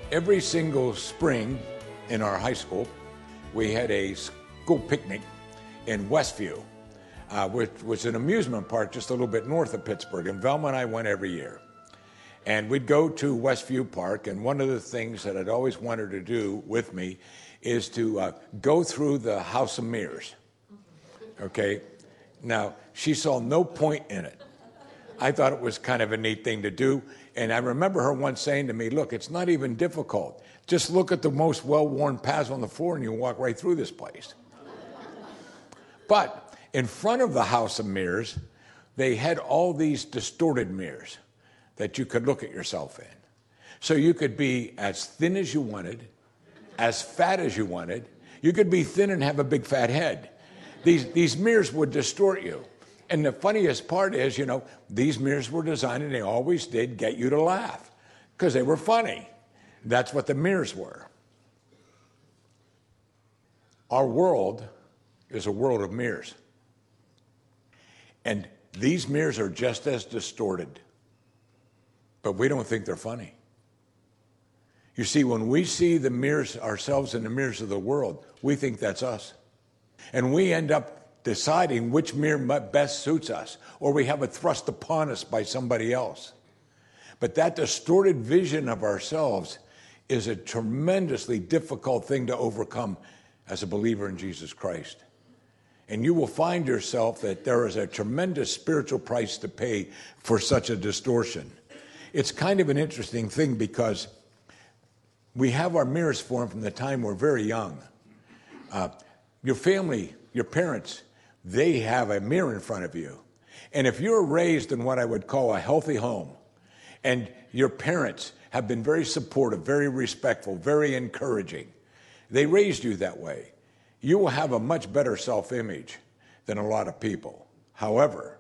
Every single spring in our high school, we had a school picnic in Westview, which was an amusement park just a little bit north of Pittsburgh. And Velma and I went every year. And we'd go to Westview Park, and one of the things that I'd always wanted to do with me is to go through the House of Mirrors. Okay? Now, she saw no point in it. I thought it was kind of a neat thing to do. And I remember her once saying to me, look, it's not even difficult. Just look at the most well-worn paths on the floor and you'll walk right through this place. But in front of the House of Mirrors, they had all these distorted mirrors that you could look at yourself in. So you could be as thin as you wanted, as fat as you wanted. You could be thin and have a big fat head. These mirrors would distort you. And the funniest part is, these mirrors were designed, and they always did get you to laugh because they were funny. That's what the mirrors were. Our world is a world of mirrors. And these mirrors are just as distorted, but we don't think they're funny. You see, when we see the mirrors, ourselves in the mirrors of the world, we think that's us. And we end up deciding which mirror best suits us, or we have it thrust upon us by somebody else. But that distorted vision of ourselves is a tremendously difficult thing to overcome as a believer in Jesus Christ. And you will find yourself that there is a tremendous spiritual price to pay for such a distortion. It's kind of an interesting thing because we have our mirrors formed from the time we're very young. Your family, your parents, they have a mirror in front of you. And if you're raised in what I would call a healthy home, and your parents have been very supportive, very respectful, very encouraging, they raised you that way, you will have a much better self-image than a lot of people. However,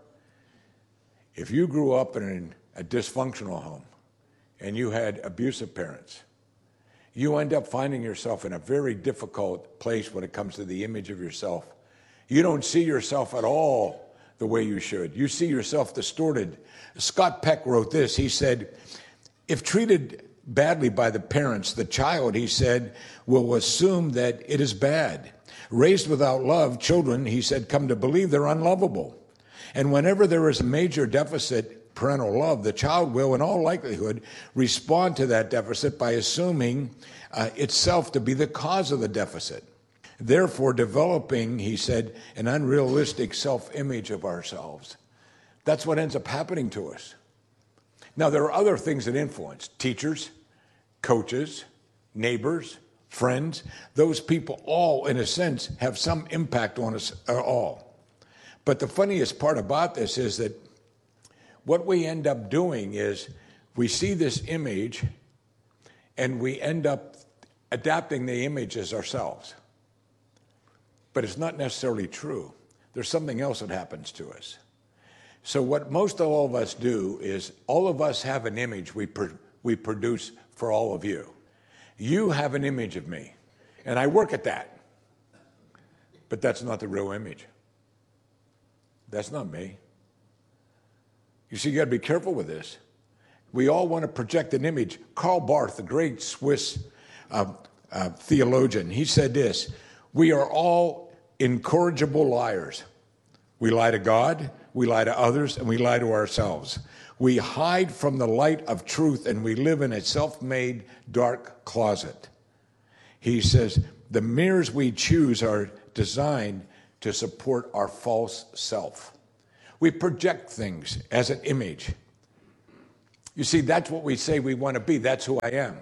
if you grew up in a dysfunctional home and you had abusive parents, you end up finding yourself in a very difficult place when it comes to the image of yourself. You don't see yourself at all the way you should. You see yourself distorted. Scott Peck wrote this. He said, if treated badly by the parents, the child, he said, will assume that it is bad. Raised without love, children, he said, come to believe they're unlovable. And whenever there is a major deficit, parental love, the child will, in all likelihood, respond to that deficit by assuming itself to be the cause of the deficit. Therefore, developing, he said, an unrealistic self-image of ourselves. That's what ends up happening to us. Now, there are other things that influence. Teachers, coaches, neighbors, friends. Those people all, in a sense, have some impact on us all. But the funniest part about this is that what we end up doing is we see this image and we end up adapting the image as ourselves. But it's not necessarily true. There's something else that happens to us. So what most all of us do is all of us have an image we produce for all of you. You have an image of me, and I work at that. But that's not the real image. That's not me. You see, you got to be careful with this. We all want to project an image. Karl Barth, the great Swiss theologian, he said this: we are all incorrigible liars. We lie to God, we lie to others, and we lie to ourselves. We hide from the light of truth, and we live in a self-made dark closet. He says the mirrors we choose are designed to support our false self. We project things as an image. You see, that's what we say we want to be. That's who I am.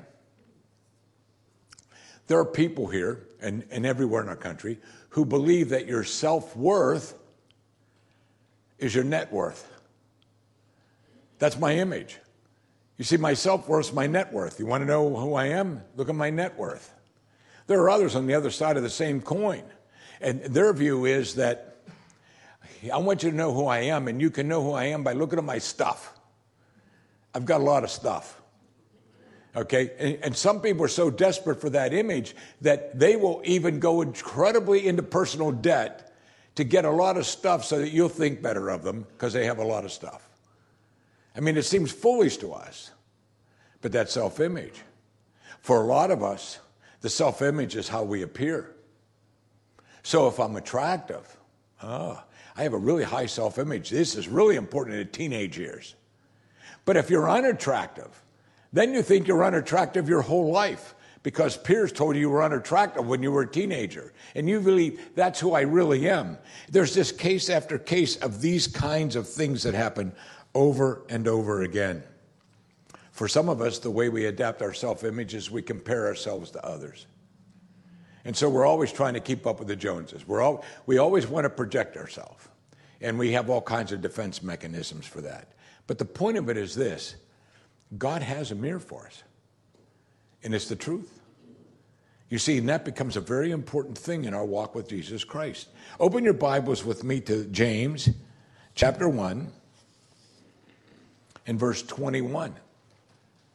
There are people here and everywhere in our country who believe that your self-worth is your net worth. That's my image. You see, my self-worth is my net worth. You want to know who I am? Look at my net worth. There are others on the other side of the same coin. And their view is that I want you to know who I am, and you can know who I am by looking at my stuff. I've got a lot of stuff. Okay? And some people are so desperate for that image that they will even go incredibly into personal debt to get a lot of stuff so that you'll think better of them because they have a lot of stuff. I mean, it seems foolish to us, but that's self-image. For a lot of us, the self-image is how we appear. So if I'm attractive, I have a really high self-image. This is really important in the teenage years. But if you're unattractive, then you think you're unattractive your whole life because peers told you were unattractive when you were a teenager. And you believe that's who I really am. There's this case after case of these kinds of things that happen over and over again. For some of us, the way we adapt our self-image is we compare ourselves to others. And so we're always trying to keep up with the Joneses. We always want to project ourselves. And we have all kinds of defense mechanisms for that. But the point of it is this: God has a mirror for us. And it's the truth. You see, and that becomes a very important thing in our walk with Jesus Christ. Open your Bibles with me to James chapter 1 and verse 21.